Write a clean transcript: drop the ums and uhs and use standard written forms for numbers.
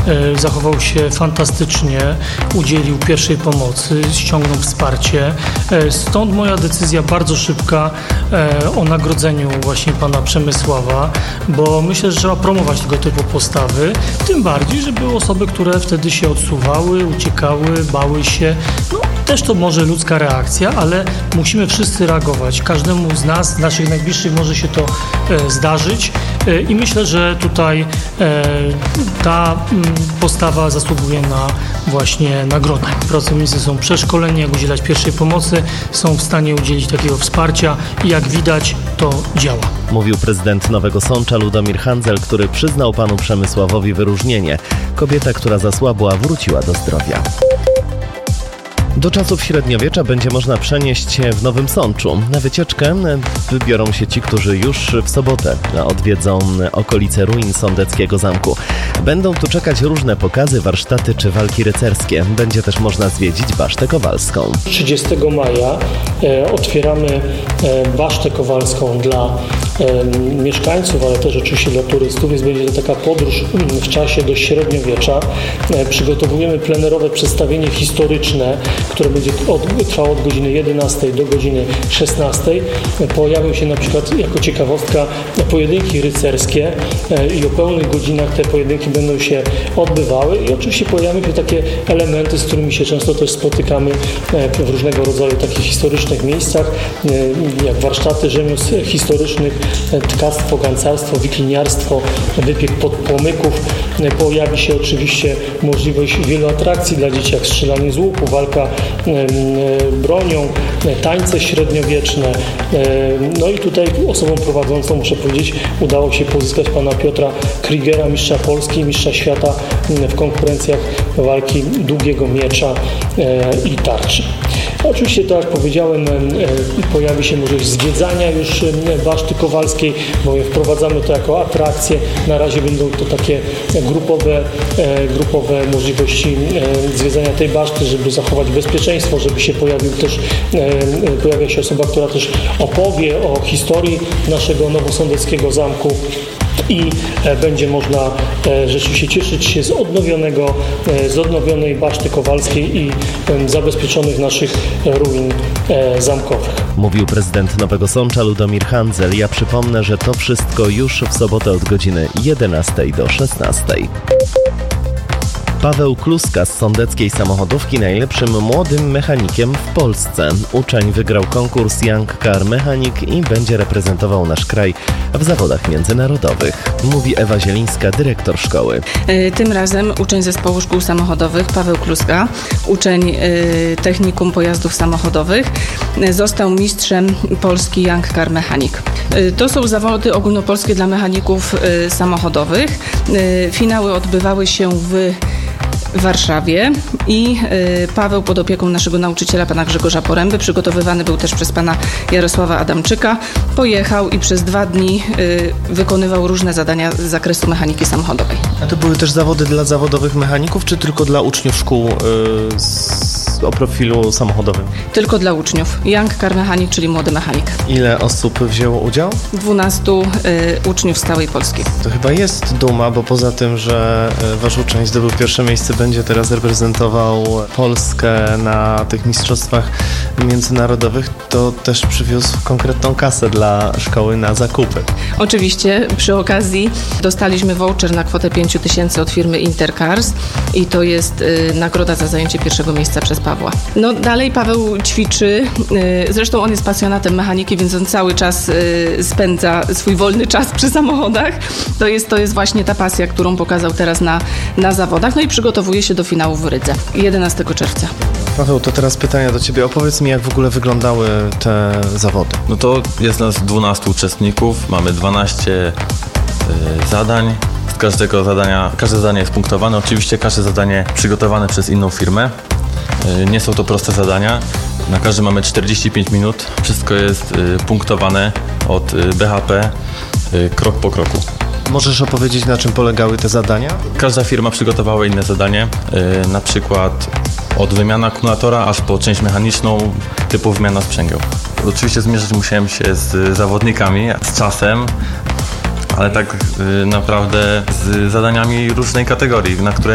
zachował się fantastycznie, udzielił pierwszej pomocy, ściągnął wsparcie. Stąd moja decyzja bardzo szybka o nagrodzeniu właśnie pana Przemysława, bo myślę, że trzeba promować tego typu postawy, tym bardziej, że były osoby, które wtedy się odsuwały, uciekały, bały się. No, też to może ludzka reakcja, ale musimy wszyscy reagować. Każdemu z nas, z naszych najbliższych może się to zdarzyć i myślę, że tutaj ta postawa zasługuje na właśnie nagrodę. Pracownicy są przeszkoleni, jak udzielać pierwszej pomocy, są w stanie udzielić takiego wsparcia i jak widać, to działa. Mówił prezydent Nowego Sącza Ludomir Handzel, który przyznał panu Przemysławowi wyróżnienie. Kobieta, która zasłabła, wróciła do zdrowia. Do czasów średniowiecza będzie można przenieść się w Nowym Sączu. Na wycieczkę wybiorą się ci, którzy już w sobotę odwiedzą okolice ruin sądeckiego zamku. Będą tu czekać różne pokazy, warsztaty czy walki rycerskie. Będzie też można zwiedzić Basztę Kowalską. 30 maja otwieramy Basztę Kowalską dla mieszkańców, ale też oczywiście dla turystów, więc będzie to taka podróż w czasie do średniowiecza. Przygotowujemy plenerowe przedstawienie historyczne, które będzie trwało od godziny 11 do godziny 16. Pojawią się na przykład jako ciekawostka pojedynki rycerskie i o pełnych godzinach te pojedynki będą się odbywały i oczywiście pojawią się takie elementy, z którymi się często też spotykamy w różnego rodzaju takich historycznych miejscach, jak warsztaty rzemiosł historycznych, tkactwo, gancarstwo, wikliniarstwo, wypiek podpłomyków. Pojawi się oczywiście możliwość wielu atrakcji dla dzieci, jak strzelanie z łuku, walka bronią, tańce średniowieczne. No i tutaj osobą prowadzącą, muszę powiedzieć, udało się pozyskać pana Piotra Krigera, mistrza Polski, mistrza świata w konkurencjach walki długiego miecza i tarczy. Oczywiście, tak jak powiedziałem, pojawi się możliwość zwiedzania już Baszty Kowalskiej, bowiem wprowadzamy to jako atrakcję. Na razie będą to takie grupowe możliwości zwiedzania tej baszty, żeby zachować bezpieczeństwo, żeby się pojawia się osoba, która też opowie o historii naszego nowosądeckiego zamku. I będzie można rzeczywiście cieszyć się z odnowionej Baszty Kowalskiej i zabezpieczonych naszych ruin zamkowych. Mówił prezydent Nowego Sącza Ludomir Handzel. Ja przypomnę, że to wszystko już w sobotę od godziny 11 do 16. Paweł Kluska z sądeckiej samochodówki najlepszym młodym mechanikiem w Polsce. Uczeń wygrał konkurs Young Car Mechanic i będzie reprezentował nasz kraj w zawodach międzynarodowych. Mówi Ewa Zielińska, dyrektor szkoły. Tym razem uczeń zespołu szkół samochodowych Paweł Kluska, uczeń technikum pojazdów samochodowych, został mistrzem Polski Young Car Mechanic. To są zawody ogólnopolskie dla mechaników samochodowych. Finały odbywały się w Warszawie i Paweł pod opieką naszego nauczyciela, pana Grzegorza Poręby, przygotowywany był też przez pana Jarosława Adamczyka, pojechał i przez 2 dni wykonywał różne zadania z zakresu mechaniki samochodowej. A to były też zawody dla zawodowych mechaników, czy tylko dla uczniów szkół o profilu samochodowym? Tylko dla uczniów. Young Car Mechanic, czyli młody mechanik. Ile osób wzięło udział? 12 uczniów z całej Polski. To chyba jest duma, bo poza tym, że wasz uczeń zdobył pierwsze miejsce, będzie teraz reprezentował Polskę na tych mistrzostwach międzynarodowych, to też przywiózł konkretną kasę dla szkoły na zakupy. Oczywiście przy okazji dostaliśmy voucher na kwotę 5 000 od firmy Intercars i to jest nagroda za zajęcie pierwszego miejsca przez Pawła. No dalej Paweł ćwiczy, zresztą on jest pasjonatem mechaniki, więc on cały czas spędza swój wolny czas przy samochodach. To jest właśnie ta pasja, którą pokazał teraz na zawodach, no i przygotowuje się do finału w Rydze 11 czerwca. Paweł, to teraz pytania do Ciebie. Opowiedz mi, jak w ogóle wyglądały te zawody. No to jest nas 12 uczestników, mamy 12 zadań. Z każde zadanie jest punktowane. Oczywiście każde zadanie przygotowane przez inną firmę. Nie są to proste zadania. Na każdy mamy 45 minut. Wszystko jest punktowane od BHP krok po kroku. Możesz opowiedzieć, na czym polegały te zadania? Każda firma przygotowała inne zadanie, na przykład od wymiany akumulatora aż po część mechaniczną typu wymiana sprzęgieł. Oczywiście zmierzyć musiałem się z zawodnikami, z czasem, ale tak naprawdę z zadaniami różnej kategorii, na które